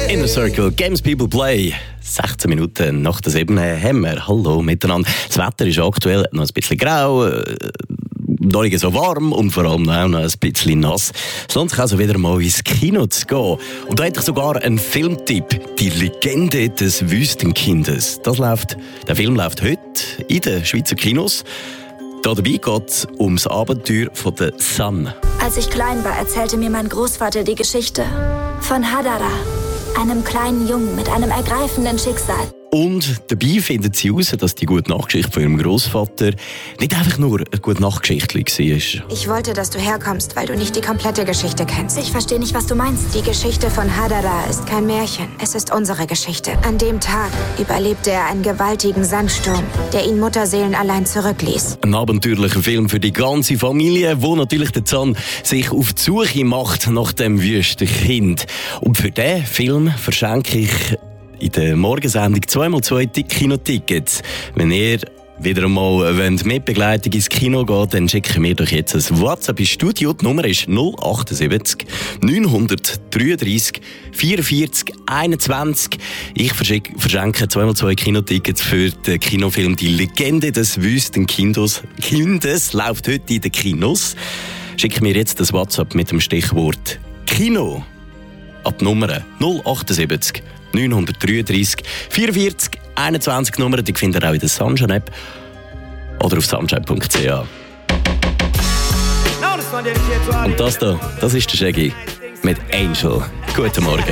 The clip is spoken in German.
Inner Circle, Games People Play. 16 Minuten nach der 7 haben wir. Hallo miteinander. Das Wetter ist aktuell noch ein bisschen grau, noch nicht so warm und vor allem auch noch ein bisschen nass. Es lohnt sich also wieder mal ins Kino zu gehen. Und da hätte ich sogar einen Filmtipp. Die Legende des Wüstenkindes. Der Film läuft heute in den Schweizer Kinos. Da dabei geht es ums Abenteuer von der Sun. Als ich klein war, erzählte mir mein Großvater die Geschichte von Hadara, einem kleinen Jungen mit einem ergreifenden Schicksal. Und dabei findet sie heraus, dass die gute Nachtgeschichte von ihrem Großvater nicht einfach nur eine gute Nachtgeschichte war. Ich wollte, dass du herkommst, weil du nicht die komplette Geschichte kennst. Ich verstehe nicht, was du meinst. Die Geschichte von Hadara ist kein Märchen. Es ist unsere Geschichte. An dem Tag überlebte er einen gewaltigen Sandsturm, der ihn mutterseelenallein zurückließ. Ein abenteuerlicher Film für die ganze Familie, wo natürlich der Zahn sich auf die Suche macht nach dem Wüstenkind. Und für diesen Film verschenke ich in der Morgensendung 2x2 Kinotickets. Wenn ihr wieder einmal mit Begleitung ins Kino geht, dann schicken wir doch jetzt ein WhatsApp ins Studio. Die Nummer ist 078 933 44 21. Ich verschenke 2x2 Kinotickets für den Kinofilm «Die Legende des Wüstenkindes». Läuft heute in den Kinos. Schicken mir jetzt das WhatsApp mit dem Stichwort «Kino» an die Nummer 078 933 44 21 Nummern, die findet ihr auch in der Sunshine-App oder auf sunshine.ch. Und das ist der Shaggy mit Angel. Guten Morgen.